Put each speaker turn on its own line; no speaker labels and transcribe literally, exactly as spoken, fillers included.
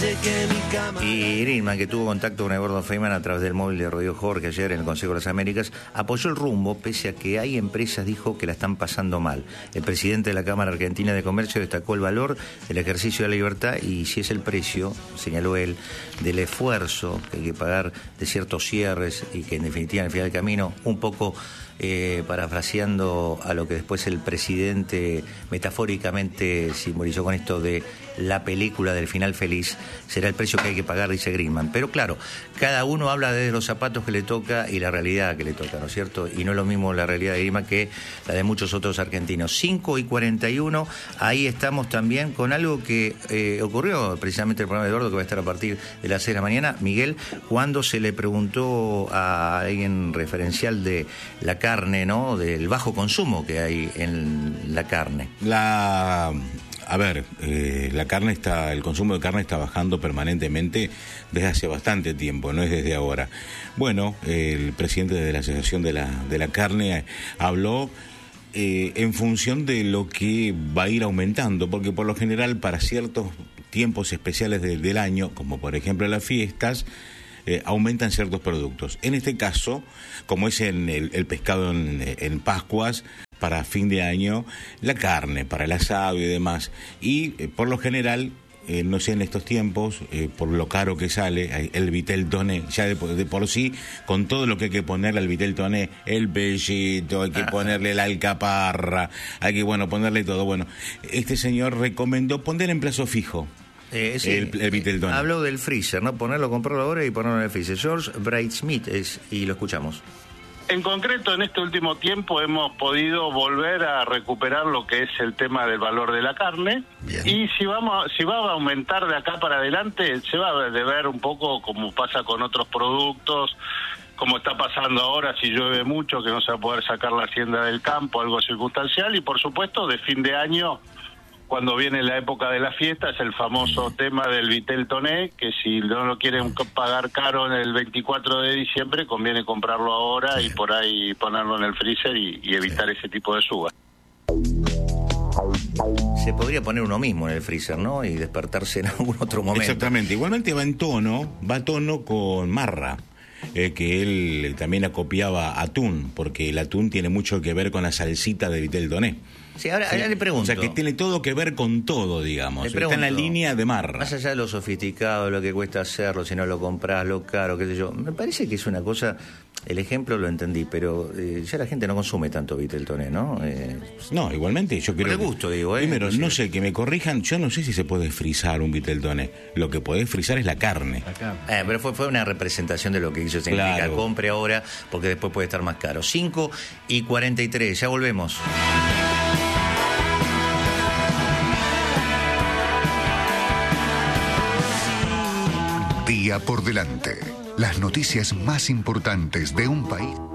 Y Greenman, que tuvo contacto con Eduardo Feynman a través del móvil de Rodrigo Jorge ayer en el Consejo de las Américas, apoyó el rumbo pese a que hay empresas, dijo, que la están pasando mal. El presidente de la Cámara Argentina de Comercio destacó el valor del ejercicio de la libertad y si es el precio, señaló él, del esfuerzo que hay que pagar de ciertos cierres y que en definitiva en el final del camino, un poco eh, parafraseando a lo que después el presidente metafóricamente simbolizó con esto de la película del final feliz, será el precio que hay que pagar, dice Greenman. Pero claro, cada uno habla de los zapatos que le toca y la realidad que le toca, ¿no es cierto? Y no es lo mismo la realidad de Greenman que la de muchos otros argentinos. cinco y cuarenta y uno, ahí estamos también con algo que eh, ocurrió precisamente en el programa de Eduardo, que va a estar a partir de las seis de la mañana, Miguel, cuando se le preguntó a alguien referencial de la carne, ¿no? Del bajo consumo que hay en la carne.
La... A ver, eh, la carne está, el consumo de carne está bajando permanentemente desde hace bastante tiempo, no es desde ahora. Bueno, eh, el presidente de la Asociación de la, de la Carne habló eh, en función de lo que va a ir aumentando, porque por lo general para ciertos tiempos especiales de, del año, como por ejemplo las fiestas, Eh, aumentan ciertos productos. En este caso, como es en el, el pescado en, en Pascuas, para fin de año, la carne, para el asado y demás. Y eh, por lo general, eh, no sé en estos tiempos, eh, por lo caro que sale, el vitel toné, ya de, de por sí, con todo lo que hay que ponerle al vitel toné, el pellito, hay que ponerle la alcaparra, hay que, bueno, ponerle todo. Bueno, este señor recomendó poner en plazo fijo.
Eh, sí,
el, el Vitel Toné.
Habló del freezer, ¿no? Ponerlo, comprarlo ahora y ponerlo en el freezer. George Bright-Smith es, y lo escuchamos.
En concreto, en este último tiempo hemos podido volver a recuperar lo que es el tema del valor de la carne. Bien. Y si vamos, si va a aumentar de acá para adelante, se va a deber un poco como pasa con otros productos, como está pasando ahora, si llueve mucho, que no se va a poder sacar la hacienda del campo, algo circunstancial, y por supuesto de fin de año, cuando viene la época de la fiesta, es el famoso tema del vitel toné, que si no lo quieren pagar caro en el veinticuatro de diciembre, conviene comprarlo ahora sí. y por ahí ponerlo en el freezer y, y evitar sí. ese tipo de subas.
Se podría poner uno mismo en el freezer, ¿no? Y despertarse en algún otro momento.
Exactamente, igualmente va en tono, va a tono con Marra. Eh, que él también acopiaba atún, porque el atún tiene mucho que ver con la salsita de vitel toné.
Sí, ahora, ahora le pregunto.
O sea, que tiene todo que ver con todo, digamos.
Le pregunto,
está en la línea de Marra.
Más allá de lo sofisticado, lo que cuesta hacerlo, si no lo compras, lo caro, qué sé yo, me parece que es una cosa... El ejemplo lo entendí, pero eh, ya la gente no consume tanto vitel toné, ¿no? Eh,
no, igualmente, yo creo...
Por el gusto, digo, ¿eh?
Primero,
no sé.
no sé, que me corrijan, yo no sé si se puede frizar un vitel toné. Lo que podés frizar es la carne. La carne.
Eh, pero fue, fue una representación de lo que hizo. Significa, claro. Compre ahora, porque después puede estar más caro. cinco y cuarenta y tres, ya volvemos.
Día por delante. Las noticias más importantes de un país.